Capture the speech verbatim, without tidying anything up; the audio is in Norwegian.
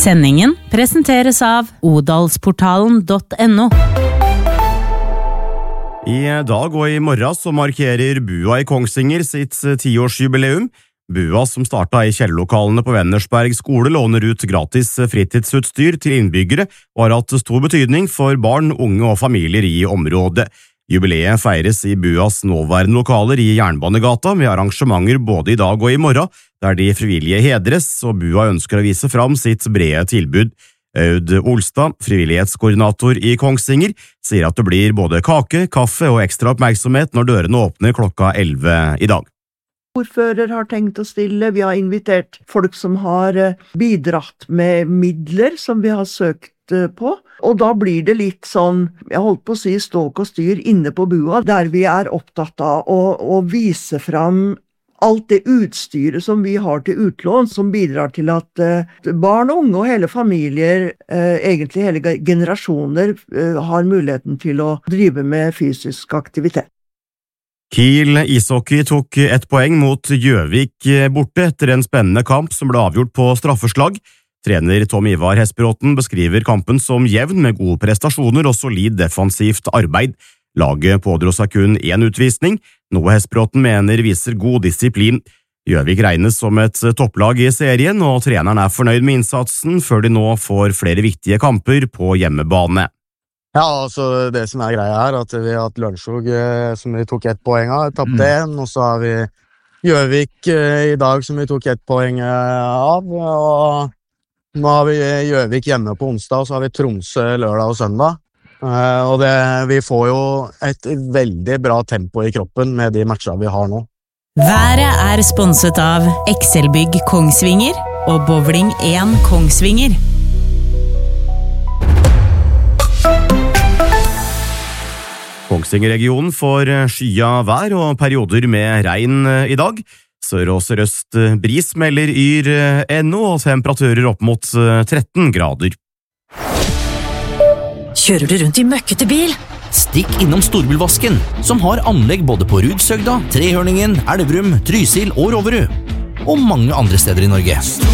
Sendingen presenteres av odalsportalen punktum no. I dag og i morgen så markerer Bua i Kongsvinger sitt tiårsjubileum. Bua, som startet i kjellerlokalene på Vennersberg skole, låner ut gratis fritidsutstyr til innbyggere og har hatt stor betydning for barn, unge og familier i området. Jubileet feires i Buas nåværende lokaler i Jernbanegata med arrangementer både i dag og i morgen, der de frivillige hedres, og Bua ønsker å vise fram sitt brede tilbud. Aud Olstad, frivillighetskoordinator i Kongsvinger, sier at det blir både kake, kaffe og ekstra oppmerksomhet når dørene åpner klokka elleve i dag. Ordfører har tenkt å stille, vi har invitert folk som har bidratt med midler som vi har søkt på, og da blir det litt sånn, jeg holdt på å si ståk og styr inne på Bua, der vi er opptatt av å, å vise fram alt det utstyret som vi har til utlån, som bidrar til at uh, barn, unge og hele familier, uh, egentlig hele generasjoner, uh, har muligheten til å drive med fysisk aktivitet. Kiel ishockey tok ett poeng mot Gjøvik borte etter en spennende kamp som ble avgjort på straffeslag. Trener Tom Ivar Hesperåten beskriver kampen som jevn med gode prestasjoner og solid defensivt arbeid. Laget pådro seg kun én utvisning, noe Hesperåten mener viser god disiplin. Gjøvik regnes som et topplag i serien, og treneren er fornøyd med innsatsen før de nå får flere viktige kamper på hjemmebane. Ja, altså det som er greia her, at vi har hatt Lørenskog som vi tok ett poeng av, tappte én, og så har vi Gjøvik i dag som vi tok ett poeng av, og nå har vi Gjøvik hjemme på onsdag, og så har vi Tromsø lørdag og søndag. Og det, vi får jo et veldig bra tempo i kroppen med de matchene vi har nå. Været er sponset av Excelbygg Kongsvinger og Bowling én Kongsvinger. Kongsvinger-regionen får skya vær og perioder med regn i dag. Sør- og sørøst bris melder yr ennå, og temperaturer opp mot tretten grader. Kjører du rundt i møkkete bil? Stikk innom Storbilvasken, som har anlegg både på Rudsøgda, Trehørningen, Elverum, Trysil og Roverud. Og mange andre steder i Norge.